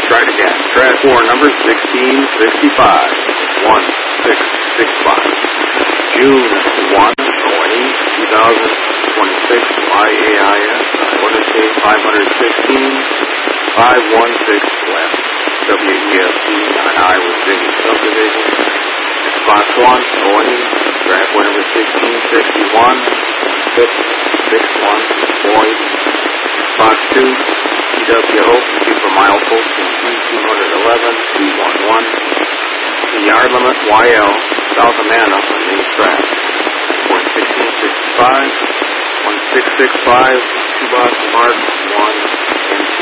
try it again. Track 4, number 1665. 1665. June 1, 2026, IAIS, order date 516, 516 West. WEFC, 9I was Digging Subdivision. Box 1, ONE, track number 1661, 661, Boyd. Box 2, TW Hope, super mile posting P211, P11. The yard limit, YL, South Amana on these tracks. 1665, 1665, 2 box mark, 1, and